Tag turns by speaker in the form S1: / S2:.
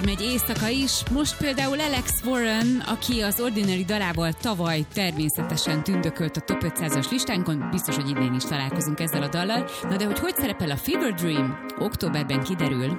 S1: Megy éjszaka is. Most például Alex Warren, aki az Ordinary dalával tavaly természetesen tündökölt a Top 500-as listánkon, biztos, hogy idén is találkozunk ezzel a dallal. Na de hogy szerepel a Fever Dream? Októberben kiderül.